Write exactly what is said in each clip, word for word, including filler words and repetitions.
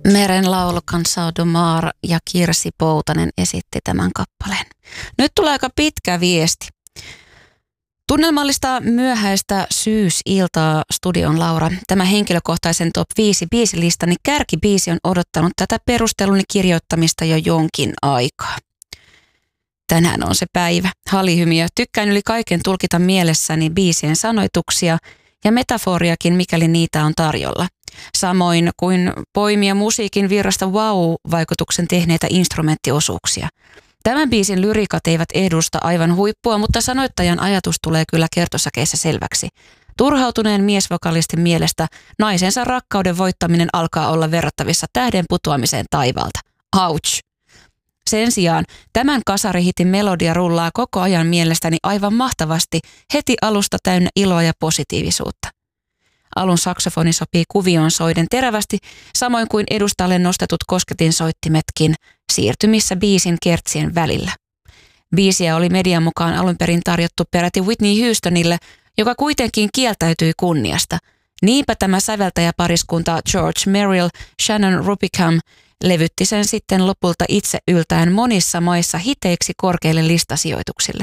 Meren laulu Cansado Mar ja Kirsi Poutanen esitti tämän kappaleen. Nyt tulee aika pitkä viesti. Tunnelmallista myöhäistä syysiltaa studion Laura. Tämä henkilökohtaisen top viisi biisilistani kärkibiisi on odottanut tätä perusteluni kirjoittamista jo jonkin aikaa. Tänään on se päivä. Halihymiö. Tykkään yli kaiken tulkita mielessäni biisien sanoituksia ja metaforiakin, mikäli niitä on tarjolla. Samoin kuin poimia musiikin virrasta wow-vaikutuksen tehneitä instrumenttiosuuksia. Tämän biisin lyrikat eivät edusta aivan huippua, mutta sanoittajan ajatus tulee kyllä kertosäkeissä selväksi. Turhautuneen miesvokalistin mielestä naisensa rakkauden voittaminen alkaa olla verrattavissa tähden putoamiseen taivaalta. Ouch! Sen sijaan tämän kasarihitin melodia rullaa koko ajan mielestäni aivan mahtavasti, heti alusta täynnä iloa ja positiivisuutta. Alun saksofoni sopii kuvioon soiden terävästi, samoin kuin edustalle nostetut kosketinsoittimetkin siirtymissä biisin kertsien välillä. Biisiä oli median mukaan alun perin tarjottu peräti Whitney Houstonille, joka kuitenkin kieltäytyi kunniasta. Niinpä tämä säveltäjäpariskunta George Merrill, Shannon Rubicam levytti sen sitten lopulta itse yltäen monissa maissa hiteiksi korkeille listasijoituksille.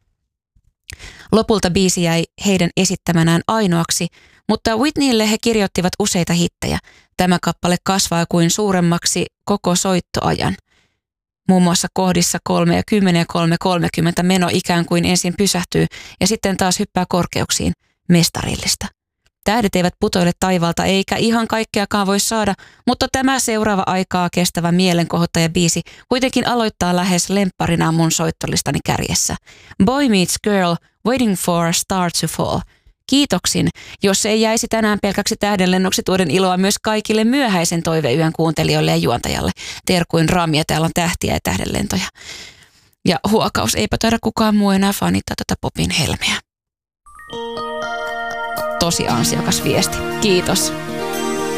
Lopulta biisi jäi heidän esittämänään ainoaksi, mutta Whitneylle he kirjoittivat useita hittejä. Tämä kappale kasvaa kuin suuremmaksi koko soittoajan. Muun muassa kohdissa kolme ja kymmenen ja kolme kolmekymmentä meno ikään kuin ensin pysähtyy ja sitten taas hyppää korkeuksiin. Mestarillista. Tähdet eivät putoile taivaalta eikä ihan kaikkeakaan voi saada, mutta tämä seuraava aikaa kestävä mielenkohottaja biisi kuitenkin aloittaa lähes lempparina mun soittolistani kärjessä. Boy meets girl, waiting for a star to fall. Kiitoksin, jos se ei jäisi tänään pelkäksi tähdenlennoksi tuoden iloa myös kaikille myöhäisen toiveyön kuuntelijoille ja juontajalle. Terkuin Rami ja täällä on tähtiä ja tähdenlentoja. Ja huokaus, eipä taida kukaan muu enää fanittaa tätä popin helmeä. Tosi ansiokas viesti. Kiitos.